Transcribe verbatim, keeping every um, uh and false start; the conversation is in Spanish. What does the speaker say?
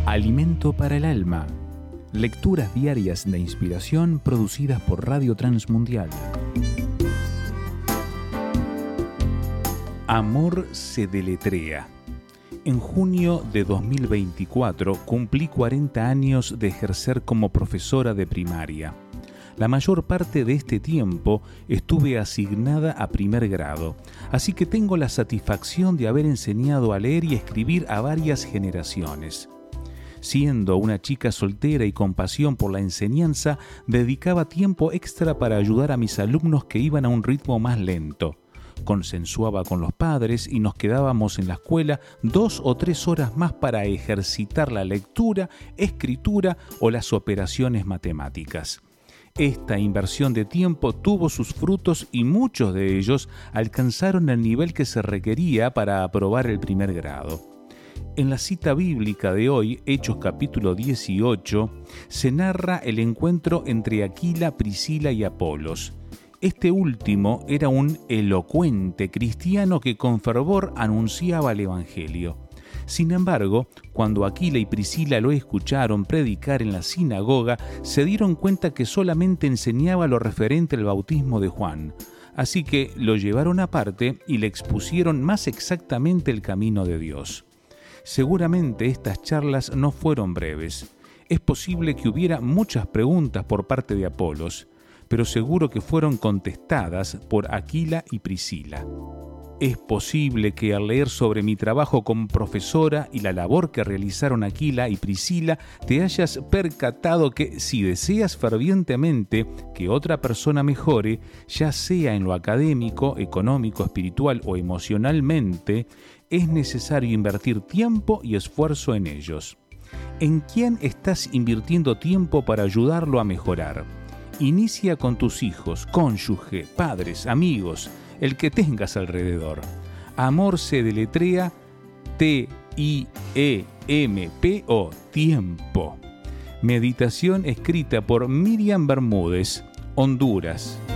Alimento para el alma. Lecturas diarias de inspiración producidas por Radio Transmundial. Amor se deletrea. En junio de dos mil veinticuatro cumplí cuarenta años de ejercer como profesora de primaria. La mayor parte de este tiempo estuve asignada a primer grado, así que tengo la satisfacción de haber enseñado a leer y escribir a varias generaciones. Siendo una chica soltera y con pasión por la enseñanza, dedicaba tiempo extra para ayudar a mis alumnos que iban a un ritmo más lento. Consensuaba con los padres y nos quedábamos en la escuela dos o tres horas más para ejercitar la lectura, escritura o las operaciones matemáticas. Esta inversión de tiempo tuvo sus frutos y muchos de ellos alcanzaron el nivel que se requería para aprobar el primer grado. En la cita bíblica de hoy, Hechos capítulo dieciocho, se narra el encuentro entre Aquila, Priscila y Apolos. Este último era un elocuente cristiano que con fervor anunciaba el Evangelio. Sin embargo, cuando Aquila y Priscila lo escucharon predicar en la sinagoga, se dieron cuenta que solamente enseñaba lo referente al bautismo de Juan. Así que lo llevaron aparte y le expusieron más exactamente el camino de Dios. Seguramente estas charlas no fueron breves. Es posible que hubiera muchas preguntas por parte de Apolos, pero seguro que fueron contestadas por Aquila y Priscila. Es posible que al leer sobre mi trabajo como profesora y la labor que realizaron Aquila y Priscila, te hayas percatado que si deseas fervientemente que otra persona mejore, ya sea en lo académico, económico, espiritual o emocionalmente, es necesario invertir tiempo y esfuerzo en ellos. ¿En quién estás invirtiendo tiempo para ayudarlo a mejorar? Inicia con tus hijos, cónyuge, padres, amigos, el que tengas alrededor. Amor se deletrea T I E M P O, tiempo. Meditación escrita por Miriam Bermúdez, Honduras.